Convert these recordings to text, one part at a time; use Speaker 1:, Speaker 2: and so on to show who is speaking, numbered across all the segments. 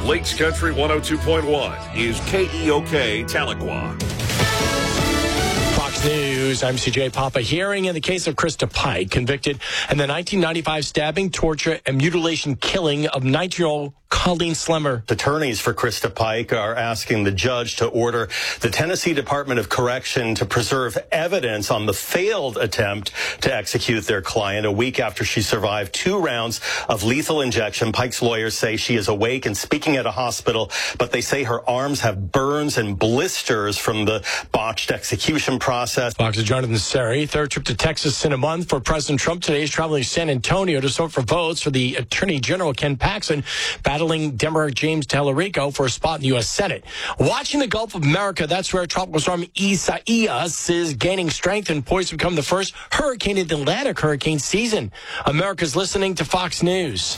Speaker 1: Lakes Country 102.1 is KEOK Tahlequah.
Speaker 2: Fox News, I'm CJ Papa. Hearing in the case of Krista Pike, convicted in the 1995 stabbing, torture, and mutilation killing of 19-year-old Colleen Slemmer.
Speaker 3: Attorneys for Krista Pike are asking the judge to order the Tennessee Department of Correction to preserve evidence on the failed attempt to execute their client a week after she survived 2 rounds of lethal injection. Pike's lawyers say she is awake and speaking at a hospital, but they say her arms have burns and blisters from the botched execution process.
Speaker 2: Fox's Jonathan Seri, third trip to Texas in a month for President Trump today. He's traveling to San Antonio to sort for votes for the Attorney General Ken Paxton, battling Democrat James Tallarico for a spot in the U.S. Senate. Watching the Gulf of America, that's where tropical storm Isaias is gaining strength and poised to become the first hurricane in the Atlantic hurricane season. America's listening to Fox News.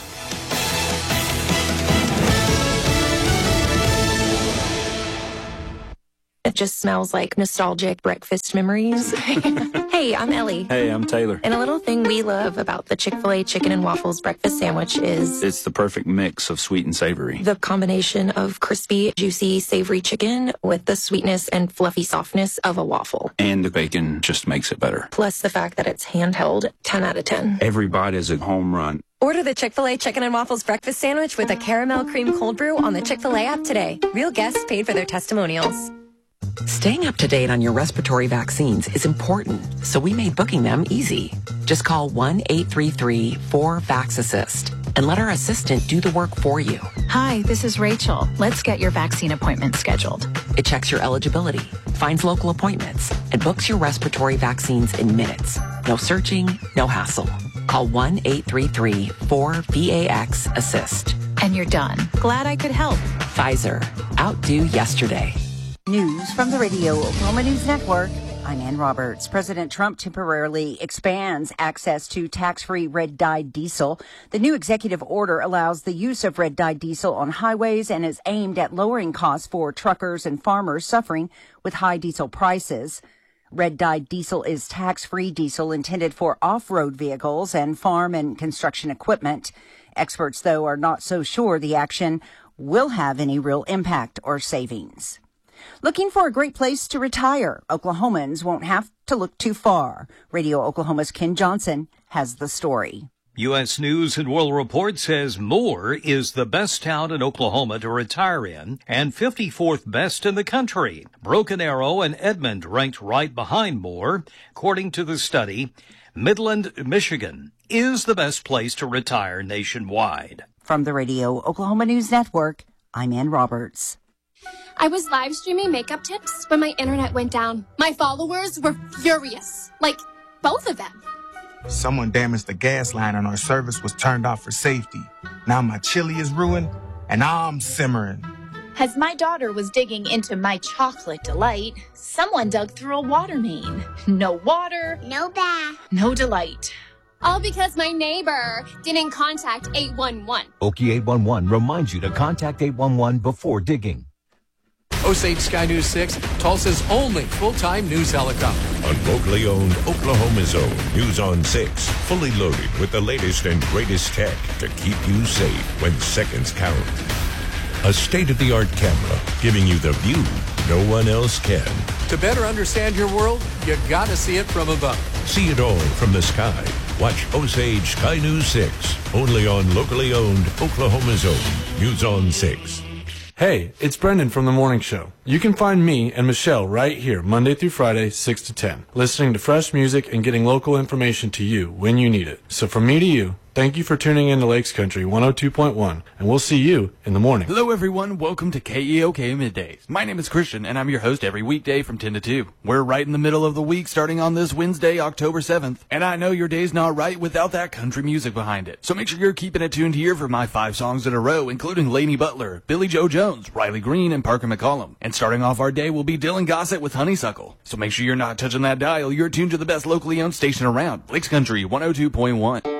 Speaker 4: It just smells like nostalgic breakfast memories. Hey, I'm Ellie.
Speaker 5: Hey, I'm Taylor.
Speaker 4: And a little thing we love about the Chick-fil-A chicken and waffles breakfast sandwich is...
Speaker 5: it's the perfect mix of sweet and savory.
Speaker 4: the combination of crispy, juicy, savory chicken with the sweetness and fluffy softness of a waffle.
Speaker 5: And the bacon just makes it better.
Speaker 4: Plus the fact that it's handheld, 10 out of 10.
Speaker 5: Every bite is a home run.
Speaker 6: Order the Chick-fil-A Chicken and Waffles breakfast sandwich with a caramel cream cold brew on the Chick-fil-A app today. Real guests paid for their testimonials.
Speaker 7: Staying up to date on your respiratory vaccines is important, so we made booking them easy. Just call 1-833-4-VAX-ASSIST and let our assistant do the work for you.
Speaker 8: Hi, this is Rachel. Let's get your vaccine appointment scheduled.
Speaker 7: It checks your eligibility, finds local appointments, and books your respiratory vaccines in minutes. No searching, no hassle. Call 1-833-4-VAX-ASSIST.
Speaker 8: And you're done. Glad I could help.
Speaker 7: Pfizer. Outdo yesterday.
Speaker 9: News from the Radio Oklahoma News Network. I'm Ann Roberts. President Trump temporarily expands access to tax-free red-dyed diesel. The new executive order allows the use of red-dyed diesel on highways and is aimed at lowering costs for truckers and farmers suffering with high diesel prices. Red-dyed diesel is tax-free diesel intended for off-road vehicles and farm and construction equipment. Experts, though, are not so sure the action will have any real impact or savings. Looking for a great place to retire? Oklahomans won't have to look too far. Radio Oklahoma's Ken Johnson has the story.
Speaker 10: U.S. News and World Report says Moore is the best town in Oklahoma to retire in and 54th best in the country. Broken Arrow and Edmond ranked right behind Moore. According to the study, Midland, Michigan is the best place to retire nationwide.
Speaker 9: From the Radio Oklahoma News Network, I'm Ann Roberts.
Speaker 11: I was live streaming makeup tips when my internet went down. My followers were furious. Like, both of them.
Speaker 12: Someone damaged the gas line and our service was turned off for safety. Now my chili is ruined and I'm simmering.
Speaker 13: As my daughter was digging into my chocolate delight, someone dug through a water main. No water,
Speaker 11: No bath.
Speaker 13: no delight.
Speaker 11: All because my neighbor didn't contact 811.
Speaker 14: Okie 811 reminds you to contact 811 before digging.
Speaker 15: Osage Sky News 6, Tulsa's only full-time news helicopter.
Speaker 1: On locally owned, Oklahoma's own News on 6, fully loaded with the latest and greatest tech to keep you safe when seconds count. A state-of-the-art camera giving you the view no one else can.
Speaker 15: To better understand your world, you gotta see it from above.
Speaker 1: See it all from the sky. Watch Osage Sky News 6, only on locally owned, Oklahoma's own News on 6.
Speaker 16: Hey, it's Brendan from The Morning Show. You can find me and Michelle right here Monday through Friday, 6 to 10, listening to fresh music and getting local information to you when you need it. So from me to you, thank you for tuning in to Lakes Country 102.1, and we'll see you in the morning.
Speaker 17: Hello, everyone. Welcome to KEOK Middays. My name is Christian, and I'm your host every weekday from 10 to 2. We're right in the middle of the week, starting on this Wednesday, October 7th. And I know your day's not right without that country music behind it. So make sure you're keeping it tuned here for my 5 songs in a row, including Lainey Butler, Billy Joe Jones, Riley Green, and Parker McCollum. And starting off our day will be Dylan Gossett with Honeysuckle. So make sure you're not touching that dial. You're tuned to the best locally owned station around, Lakes Country 102.1.